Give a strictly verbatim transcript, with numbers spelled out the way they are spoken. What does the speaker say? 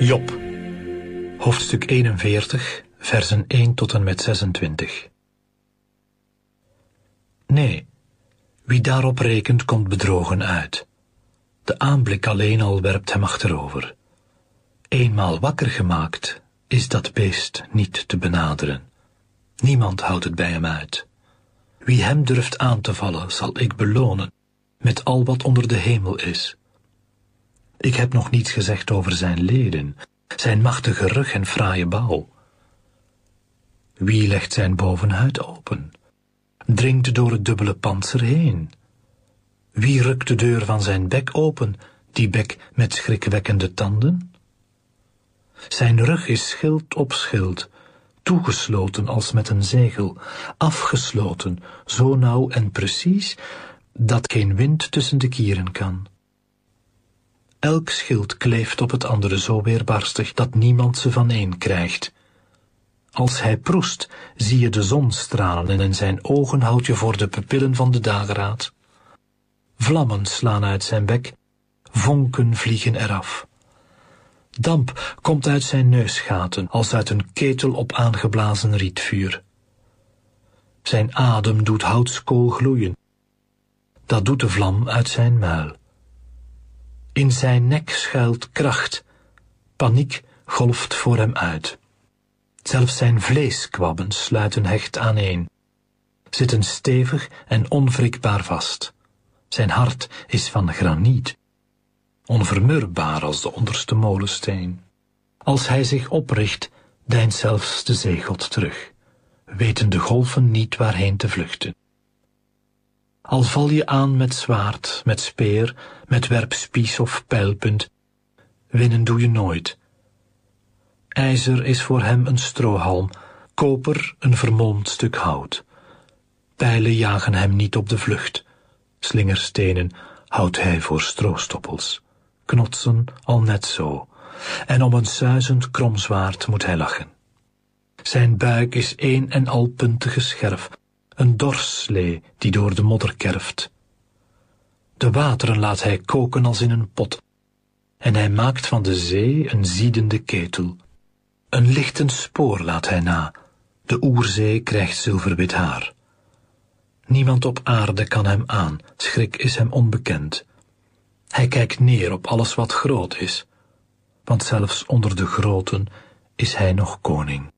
Job, hoofdstuk eenenveertig, versen één tot en met zesentwintig. Nee, wie daarop rekent, komt bedrogen uit. De aanblik alleen al werpt hem achterover. Eenmaal wakker gemaakt, is dat beest niet te benaderen. Niemand houdt het bij hem uit. Wie hem durft aan te vallen, zal ik belonen, met al wat onder de hemel is. Ik heb nog niets gezegd over zijn leden, zijn machtige rug en fraaie bouw. Wie legt zijn bovenhuid open, dringt door het dubbele pantser heen? Wie rukt de deur van zijn bek open, die bek met schrikwekkende tanden? Zijn rug is schild op schild, toegesloten als met een zegel, afgesloten, zo nauw en precies, dat geen wind tussen de kieren kan. Elk schild kleeft op het andere zo weerbarstig, dat niemand ze vaneen krijgt. Als hij proest, zie je de zon stralen, en in zijn ogen houd je voor de pupillen van de dageraad. Vlammen slaan uit zijn bek, vonken vliegen eraf. Damp komt uit zijn neusgaten, als uit een ketel op aangeblazen rietvuur. Zijn adem doet houtskool gloeien. Dat doet de vlam uit zijn muil. In zijn nek schuilt kracht, paniek golft voor hem uit. Zelfs zijn vleeskwabben sluiten hecht aaneen, zitten stevig en onwrikbaar vast. Zijn hart is van graniet, onvermurwbaar als de onderste molensteen. Als hij zich opricht, deint zelfs de zeegod terug, weten de golven niet waarheen te vluchten. Al val je aan met zwaard, met speer, met werpspies of pijlpunt, winnen doe je nooit. IJzer is voor hem een strohalm, koper een vermolmd stuk hout. Pijlen jagen hem niet op de vlucht, slingerstenen houdt hij voor stroostoppels, knotsen al net zo, en om een suizend kromzwaard moet hij lachen. Zijn buik is een en al puntige scherf, een dorsslee die door de modder kerft. De wateren laat hij koken als in een pot, en hij maakt van de zee een ziedende ketel. Een lichtend spoor laat hij na, de oerzee krijgt zilverwit haar. Niemand op aarde kan hem aan, schrik is hem onbekend. Hij kijkt neer op alles wat groot is, want zelfs onder de groten is hij nog koning.